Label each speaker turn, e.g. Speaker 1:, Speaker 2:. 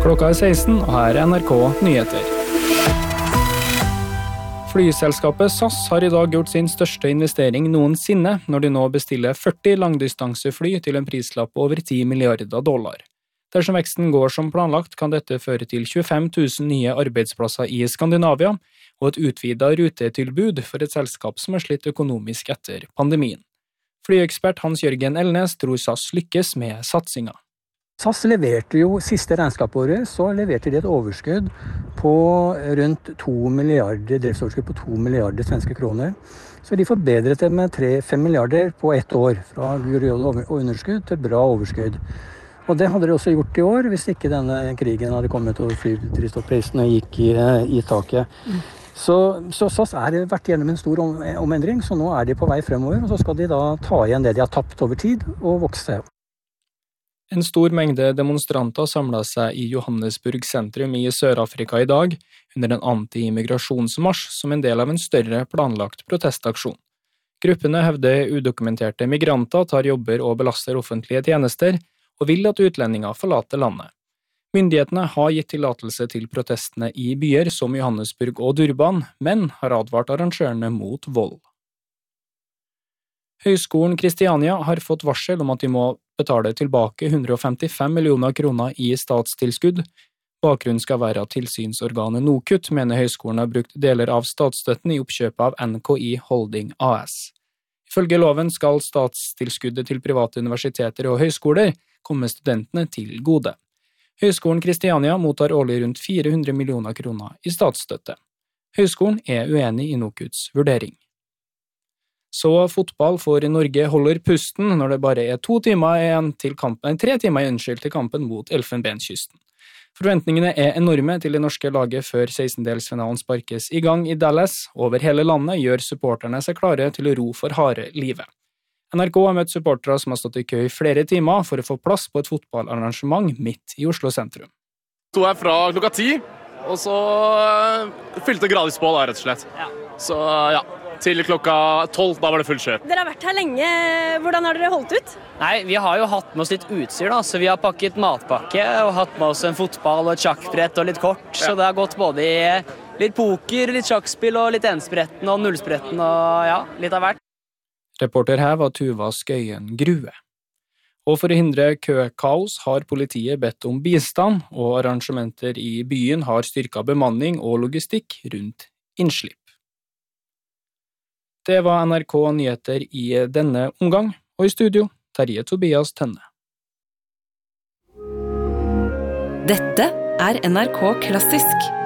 Speaker 1: Klokka 16, og her NRK Nyheter. Flyselskapet SAS har I dag gjort sin største investering noensinne når de nå bestiller 40 langdistansefly til en prislapp på over $10 milliarder. Dersom veksten går som planlagt, kan dette føre til 25 000 nye arbeidsplasser I Skandinavia og et utvidet rutetilbud for et selskap som har slitt økonomisk etter pandemien. Flyekspert Hans-Jørgen Elnes tror SAS lykkes med satsinga.
Speaker 2: SAS leverte jo siste regnskapsåret, så leverte de et overskudd på rundt 2 milliarder, driftsoverskudd på 2 milliarder svenske kroner. Så de forbedret det med 3-5 milliarder på ett år, fra underskudd til bra overskudd. Og det hadde de også gjort I år, hvis ikke denne krigen hadde kommet og flydrivstoffprisene gikk I taket. Så SAS vært gjennom en stor omendring, så nå de på vei fremover, og så skal de da ta igjen det de har tapt over tid og vokse.
Speaker 1: En stor mengde demonstranter samlet seg I Johannesburg sentrum I Sør-Afrika I dag under en anti-immigrasjonsmarsj som en del av en større planlagt protestaksjon. Gruppene hevder udokumenterte migranter tar jobber og belaster offentlige tjenester, og vil at utlendinger forlater landet. Myndighetene har gitt tillatelse til protestene I byer som Johannesburg og Durban, men har advart arrangørene mot vold. Høgskolen Kristiania har fått varsel om at de må betale tilbake 155 millioner kroner I statstilskudd. Bakgrunnen skal være at tilsynsorganet NOKUT mener høgskolen har brukt deler av statsstøtten I oppkjøpet av NKI Holding AS. Ifølge loven skal statstilskuddet til private universiteter og høgskoler komme studentene til gode. Høgskolen Kristiania mottar årlig rundt 400 millioner kroner I statsstøtte. Høgskolen uenig I NOKUTs vurdering. Så fotball for Norge holder pusten når det bare 3 timer igjen til kampen mot Elfenbenskysten. Forventningene enorme til det norske laget før 16-delsfinalen sparkes I gang I Dallas. Over hele landet gjør supporterne seg klare til å ro for harde livet. NRK har møtt supportere som har stått I kø I flere timer for å få plass på et fotballarrangement midt I Oslo sentrum.
Speaker 3: Sto her fra klokka 10, og så fylte gradvis på da, rett og slett. Ja. Så ja, til klokka 12, da var det full kjør.
Speaker 4: Dere har vært her lenge. Hvordan har dere holdt ut?
Speaker 5: Nei, vi har jo hatt med oss litt utstyr da, så vi har pakket matpakke og hatt med oss en fotball og et sjakkbrett og litt kort, ja. Så det har gått både I litt poker, litt sjakkspill og litt enspretten og nullspretten og ja, litt av hvert.
Speaker 1: Reporter her var Tuva Skøyen Grue. Og for å hindre køkaos har politiet bedt om bistand, og arrangementer I byen har styrket bemanning og logistikk rundt innslipp. Det var NRK Nyheter I denne omgang, og I studio Terje Tobias Tønne.
Speaker 6: Dette NRK Klassisk.